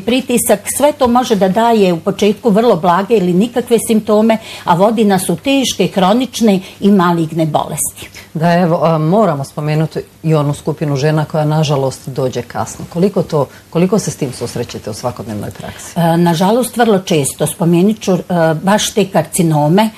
pritisak, sve to može da daje u početku vrlo blage ili nikakve simptome, a vodi nas u teške, hronične i maligne bolesti. Da, evo, moramo spomenuti i onu skupinu žena koja nažalost dođe kasno. Koliko se s tim susrećete u svakodnevnoj praksi? Nažalost, vrlo često. Spomenut ću baš te karcinome.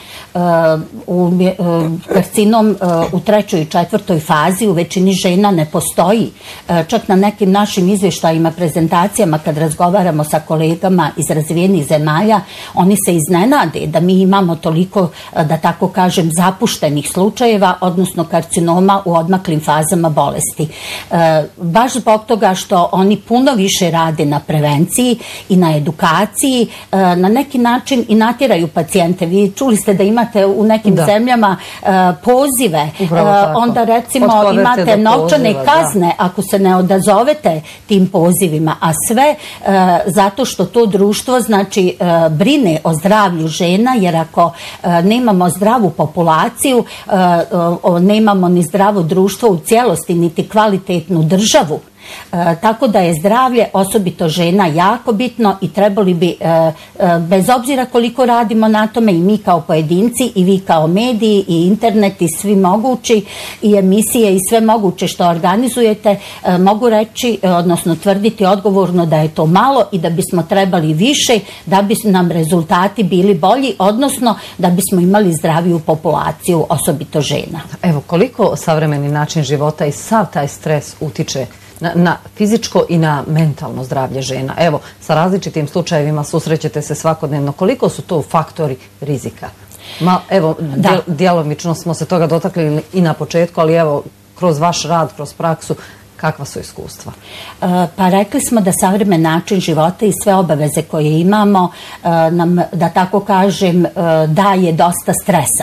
Karcinom u 3. i 4. fazi u većini žena ne postoji. Čak na nekim našim izvještajima, prezentacijama, kad razgovaramo sa kolegama iz razvijenih zemalja, oni se iznenade da mi imamo toliko, da tako kažem, zapuštenih slučajeva, odnosno karcinoma u odmaklim fazama bolesti. Baš zbog toga što oni puno više rade na prevenciji i na edukaciji, na neki način i natjeraju pacijente. Vi čuli ste da imate u nekim zemljama pozive, onda recimo imate novčane kazne ako se ne odazovete tim pozivima, a sve zato što to društvo znači brine o zdravlju žena, jer ako nemamo zdravu populaciju, nemamo ni zdravo društvo u cijelosti, niti kvalitetnu državu. Tako da je zdravlje, osobito žena, jako bitno i trebali bi, bez obzira koliko radimo na tome, i mi kao pojedinci, i vi kao mediji, i internet, i svi mogući, i emisije, i sve moguće što organizujete, mogu reći, odnosno tvrditi odgovorno da je to malo i da bismo trebali više, da bi nam rezultati bili bolji, odnosno da bismo imali zdraviju populaciju, osobito žena. Evo, koliko savremeni način života i sav taj stres utiče na fizičko i na mentalno zdravlje žena? Evo, sa različitim slučajevima susrećete se svakodnevno. Koliko su to faktori rizika? Evo, djelomično smo se toga dotakli i na početku, ali evo, kroz vaš rad, kroz praksu, kakva su iskustva? Pa rekli smo da savremen način života i sve obaveze koje imamo nam, da tako kažem, daje dosta stresa.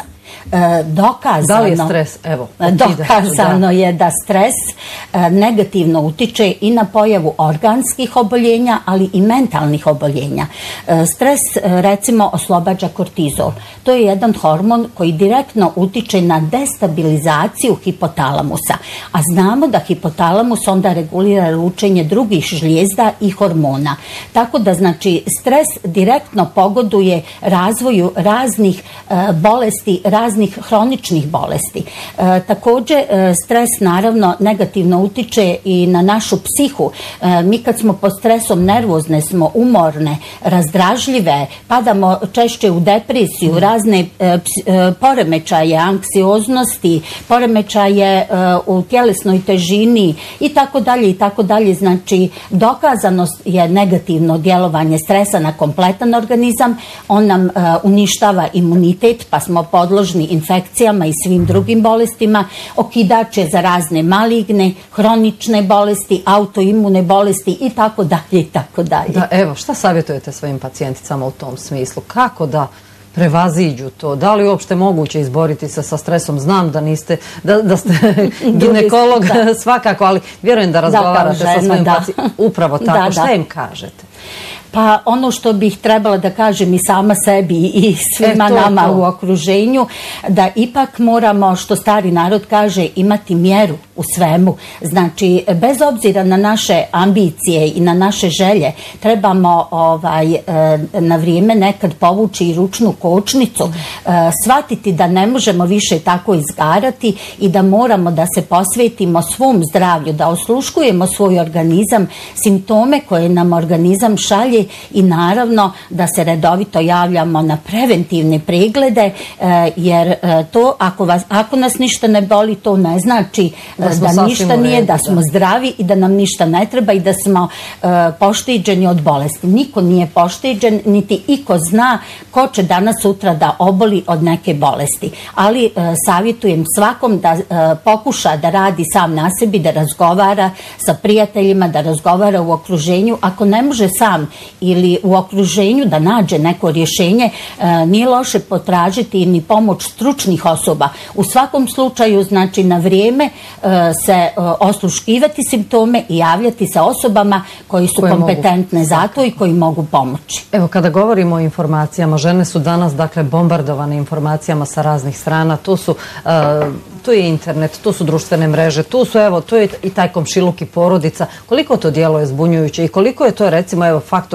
Da li je stres? Evo, dokazano je da stres negativno utiče i na pojavu organskih oboljenja, ali i mentalnih oboljenja. Stres, recimo, oslobađa kortizol. To je jedan hormon koji direktno utiče na destabilizaciju hipotalamusa. A znamo da hipotalamus onda regulira lučenje drugih žlijezda i hormona. Tako da, znači, stres direktno pogoduje razvoju raznih bolesti, raznih hroničnih bolesti. Također, stres naravno negativno utiče i na našu psihu. Mi kad smo pod stresom nervozne smo, umorne, razdražljive, padamo češće u depresiju, razne poremećaje anksioznosti, poremećaje u tjelesnoj težini i tako dalje i tako dalje. Znači, dokazanost je negativno djelovanje stresa na kompletan organizam. On nam uništava imunitet, pa smo podložni infekcijama i svim drugim bolestima. Okidač je za razne maligne, hronične bolesti, autoimune bolesti i tako dalje i tako dalje. Da, evo, šta savjetujete svojim pacijenticama u tom smislu? Kako da prevaziđu to? Da li uopšte moguće izboriti se sa stresom? Znam da niste, da ste ginekolog svakako, ali vjerujem da razgovarate sa svojim pacijentima. Upravo tako. Šta im kažete? Pa ono što bih trebala da kažem i sama sebi i svima nama u okruženju, da ipak moramo, što stari narod kaže, imati mjeru u svemu. Znači, bez obzira na naše ambicije i na naše želje, trebamo na vrijeme nekad povući i ručnu kočnicu, shvatiti da ne možemo više tako izgarati i da moramo da se posvetimo svom zdravlju, da osluškujemo svoj organizam, simptome koje nam organizam šalje i naravno da se redovito javljamo na preventivne preglede, jer to ako nas ništa ne boli, to ne znači da ništa nije, da smo zdravi i da nam ništa ne treba i da smo pošteđeni od bolesti. Niko nije pošteđen, niti iko zna ko će danas sutra da oboli od neke bolesti. Ali savjetujem svakom da pokuša da radi sam na sebi, da razgovara sa prijateljima, da razgovara u okruženju. Ako ne može sam ili u okruženju da nađe neko rješenje, nije loše potražiti ni pomoć stručnih osoba. U svakom slučaju, znači, na vrijeme se osluškivati simptome i javljati sa osobama koji su kompetentne za to i koji mogu pomoći. Evo, kada govorimo o informacijama, žene su danas, dakle, bombardovane informacijama sa raznih strana. Tu je internet, tu su društvene mreže, tu je i taj komšiluk i porodica. Koliko to djeluje zbunjujuće i koliko je to, recimo, faktor